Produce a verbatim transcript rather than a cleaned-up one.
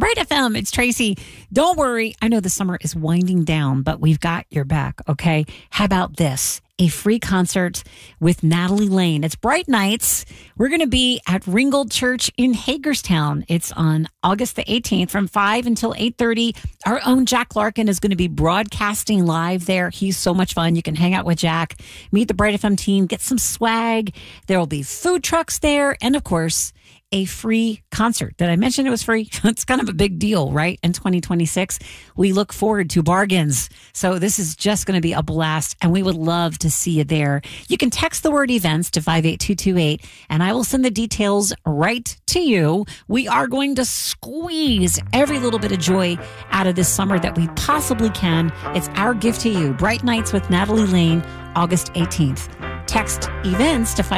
Bright F M, it's Tracy. Don't worry. I know the summer is winding down, but we've got your back, okay? How about this? A free concert with Natalie Lane. It's Bright Nights. We're going to be at Ringgold Church in Hagerstown. It's on August the eighteenth from five until eight thirty. Our own Jack Larkin is going to be broadcasting live there. He's so much fun. You can hang out with Jack, meet the Bright F M team, get some swag. There will be food trucks there. And of course, a free concert. Did I mention it was free? It's kind of a big deal, right? In twenty twenty-six, we look forward to bargains. So this is just going to be a blast, and we would love to see you there. You can text the word events to five eight two two eight, and I will send the details right to you. We are going to squeeze every little bit of joy out of this summer that we possibly can. It's our gift to you. Bright Nights with Natalie Lane, August eighteenth. Text events to five